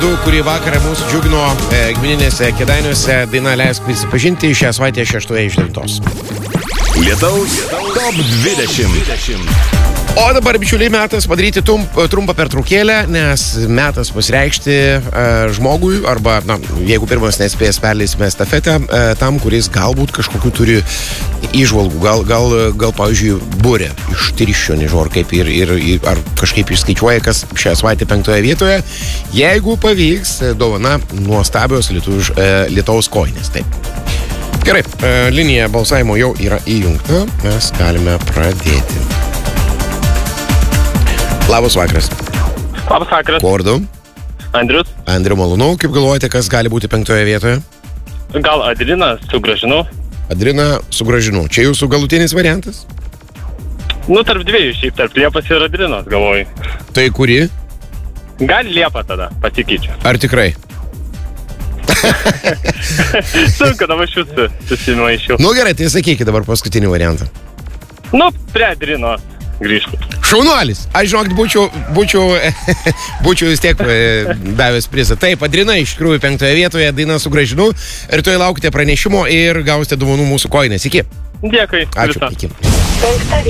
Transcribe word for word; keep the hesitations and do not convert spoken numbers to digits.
Kurį vakarą mūsų džiugino e, gimininėse Kėdainiuose, daina Leisk prisipažinti šią savaitę šeštoje iš devintos. Lietaus top dvidešimt. O dabar, bičiuliai, metas padaryti tum, trumpą pertraukėlę, nes metas pasireikšti e, žmogui, arba, na, jeigu pirmas nespės, perleisime estafetę e, tam, kuris galbūt kažkokiu turi įžvalgų, gal, gal, gal pavyzdžiui, būrė iš Tiriščio, nežinau, ar kaip ir, ir, ir ar kažkaip išskaičiuoja, kas šią savaitę penktoje vietoje. Jeigu pavyks, dovana nuostabios lietuviš, e, Lietaus kojinės. Taip. Gerai, e, linija balsavimo jau yra įjungta, mes galime pradėti. Labas vakaras. Labas vakaras. Kuo vardu? Andrius. Andriu, malonu. Kaip galvojate, kas gali būti penktoje vietoje? Gal Adrina su Gražinu? Adrina su Gražinu. Čia jūsų galutinis variantas? Nu, tarp dviejų, šiaip tarp Liepas ir Adrinos, galvoju. Tai kuri? Gal Liepa tada, pasikeičiu. Ar tikrai? Sunku, dabar aš jūsų susimaišiu. Nu gerai, tai sakykit dabar paskutinį variantą. Nu, prie Adrinos grįžtu. Šaunuolis. Aš žinokit, būčiau, būčiau, būčiau vis tiek e, davęs prizą. Taip, Adrina iš tikrųjų penktoje vietoje, daina su Gražinu. Rytoj laukite pranešimo ir gausite dovanų mūsų kojinės. Iki. Dėkui. Ačiū. Visą. Iki.